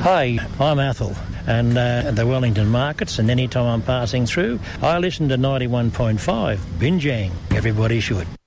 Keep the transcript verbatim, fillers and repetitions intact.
Hi, I'm Athol, and uh, at the Wellington markets, and any time I'm passing through, I listen to ninety-one point five, Binjang. Everybody should.